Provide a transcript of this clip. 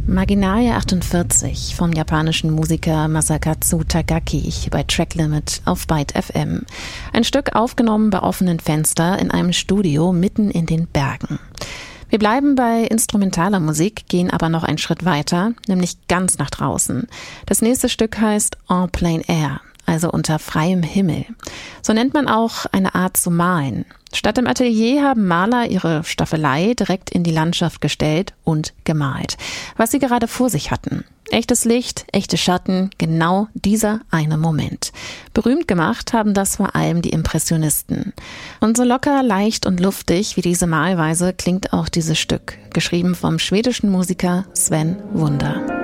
Marginalia 48 vom japanischen Musiker Masakatsu Takaki bei Track Limit auf Byte FM. Ein Stück aufgenommen bei offenen Fenster in einem Studio mitten in den Bergen. Wir bleiben bei instrumentaler Musik, gehen aber noch einen Schritt weiter, nämlich ganz nach draußen. Das nächste Stück heißt En Plein Air, also unter freiem Himmel. So nennt man auch eine Art zu malen. Statt im Atelier haben Maler ihre Staffelei direkt in die Landschaft gestellt und gemalt, was sie gerade vor sich hatten. Echtes Licht, echte Schatten, genau dieser eine Moment. Berühmt gemacht haben das vor allem die Impressionisten. Und so locker, leicht und luftig wie diese Malweise klingt auch dieses Stück, geschrieben vom schwedischen Musiker Sven Wunder.